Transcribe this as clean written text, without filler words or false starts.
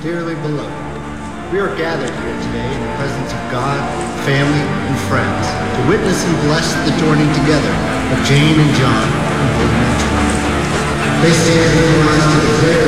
dearly beloved, we are gathered here today in the presence of God, family, and friends to witness and bless the joining together of Jane and John in holy matrimony. They stand before us to declare